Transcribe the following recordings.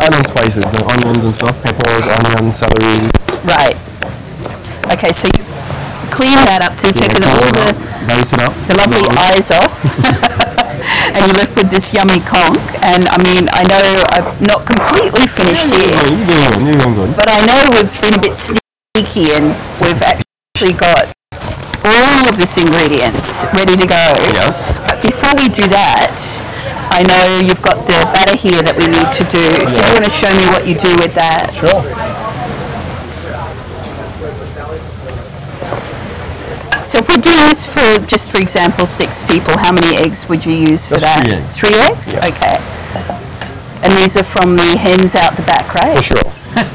add in spices, the onions and stuff, peppers, onions, celery. Right. Okay, so you clean that up, so you've taken all dice it up. the lovely eyes off, and you're left with this yummy conch. And I mean, I know I've not completely finished here, You're doing good. but I know we've been a bit sneaky and we've actually got all of this ingredients ready to go. Yes. But before we do that, I know you've got the batter here that we need to do. So you want to show me what you do with that? Sure. So if we're doing this for, just for example, 6 people, how many eggs would you use for Just that? 3 eggs. 3 eggs? Yeah. Okay. And these are from the hens out the back, right? For sure.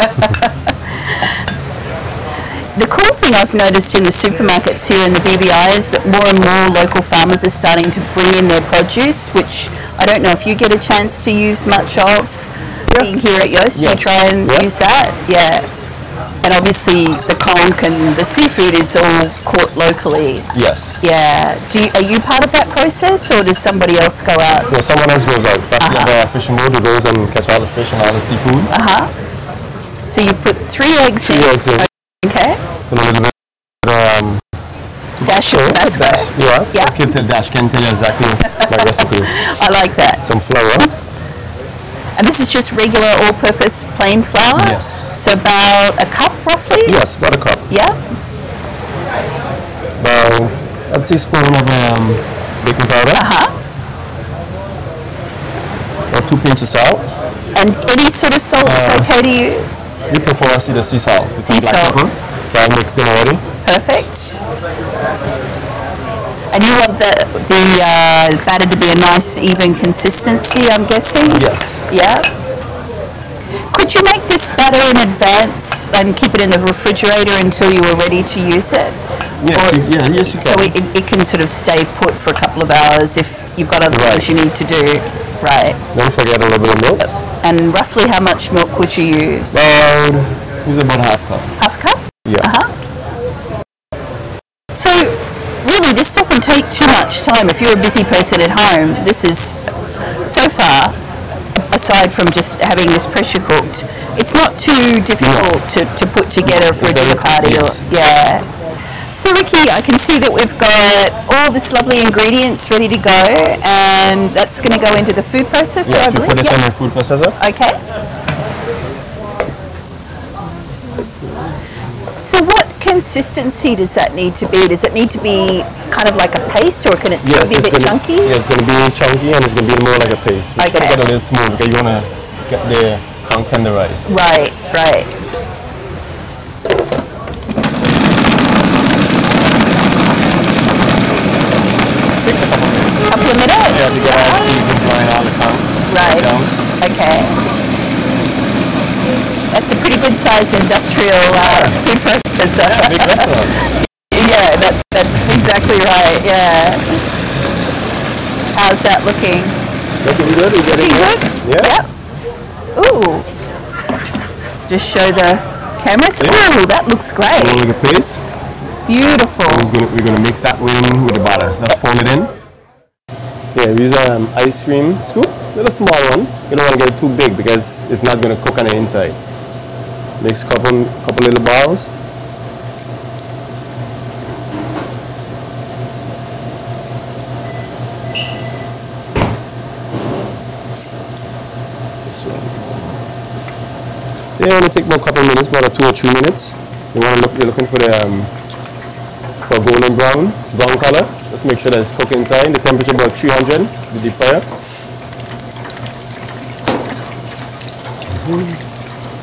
The cool thing I've noticed in the supermarkets here in the BVI is that more and more local farmers are starting to bring in their produce, which I don't know if you get a chance to use much of being here at Yoast. Yes. You try and use that? Yeah. And obviously the conch and the seafood is all caught locally. Yes. Yeah. Are you part of that process, or does somebody else go out? No, someone else goes out. That's the fishing boat who goes and catch all the fish and all the seafood. So you put 3 eggs 3 in. eggs in. Okay. Put a little bit Dash of Tabasco. Yeah. Yeah. Let's get to dash. Can tell you exactly my recipe. I like that. Some flour. And this is just regular all-purpose plain flour? Yes. So about a cup roughly? Yes, about a cup. Yeah. About a teaspoon of baking powder. About 2 pinches of salt. And any sort of salt is okay to use? We prefer either sea salt. Sea salt. So I mixed it already. Perfect. And you want the batter to be a nice even consistency, I'm guessing? Yes. Yeah. Could you make this batter in advance and keep it in the refrigerator until you were ready to use it? Yes, yes you can. So it can sort of stay put for a couple of hours if you've got other things you need to do. Right. Don't forget a little bit of milk. And roughly how much milk would you use? Use about half cup. Half a cup? Yeah. So really this doesn't take too much time. If you're a busy person at home, this is, so far, aside from just having this pressure cooked, it's not too difficult to put together for a dinner party. Yeah. So Ricky, I can see that we've got all this lovely ingredients ready to go, and that's going to go into the food processor, I Yes, we believe. put this in the food processor. Okay. So what consistency does that need to be? Does it need to be kind of like a paste, or can it still be a bit chunky? Yeah, it's going to be chunky and it's going to be more like a paste. We try to get a little smooth because you want to get the conch tenderized. Right, right. Takes a couple Couple minutes. of minutes? Yeah, to get all the seasoning going, all the conch. Right. Down. Okay. That's a pretty good sized industrial food processor. Big restaurant. Yeah, that's exactly right. Yeah. How's that looking? Looking good? You getting Good? Yeah. Yep. Ooh. Just show the cameras. Ooh, that looks great. A little paste. Beautiful. We're going to mix that in with the butter. Let's fold it in. Yeah, we use an ice cream scoop. Little small one. You don't want to get it too big because it's not going to cook on the inside. Mix couple little balls. This one. They only take about a couple minutes, about 2 or 3 minutes. You're looking for the for golden brown color. Just make sure that it's cooked inside. The temperature about 300. The deep fryer.